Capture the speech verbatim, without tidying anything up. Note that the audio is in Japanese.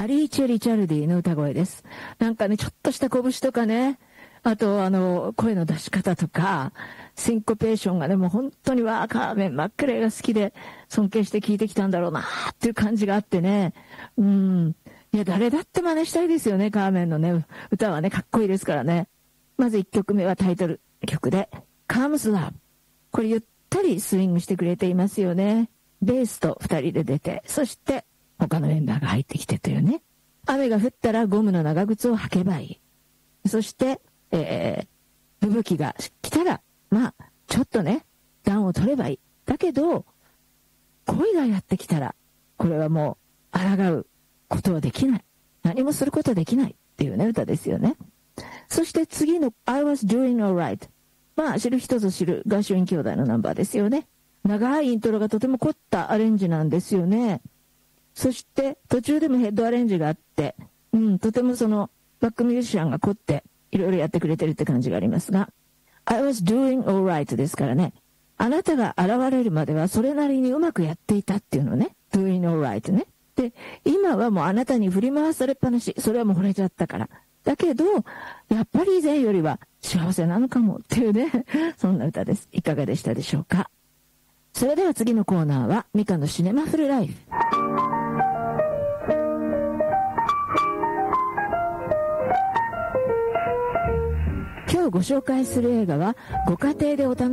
アリー・チェリ・チャルディの歌声です。なんかね、ちょっとした拳とかね、あとあの声の出し方とかシンコペーションがね、もう本当にわーカーメン真っ暗が好きで尊敬して聴いてきたんだろうなーっていう感じがあってね、うん、いや誰だって真似したいですよね。カーメンのね歌はねかっこいいですからね。まずいっきょくめはタイトル曲で Comes Love。 これゆったりスイングしてくれていますよね。ベースとふたりで出て、そして他のメンバーが入ってきてというね。雨が降ったらゴムの長靴を履けばいい。そしてえー、吹雪が来たらまあちょっとね暖を取ればいい。だけど恋がやってきたらこれはもう抗うことはできない、何もすることはできないっていうね歌ですよね。そして次の I was doing alright、 まあ知る人ぞ知るガーシュウィン兄弟のナンバーですよね。長いイントロがとても凝ったアレンジなんですよね。そして途中でもヘッドアレンジがあって、うん、とてもそのバックミュージシャンが凝っていろいろやってくれてるって感じがありますが、 I was doing alright ですからね、あなたが現れるまではそれなりにうまくやっていたっていうのね、 doing alright ね。で今はもうあなたに振り回されっぱなし、それはもう惚れちゃったから、だけどやっぱり以前よりは幸せなのかもっていうねそんな歌です。いかがでしたでしょうか。それでは次のコーナーはミカのシネマフルライフ。今日ご紹介する映画はご家庭でお試し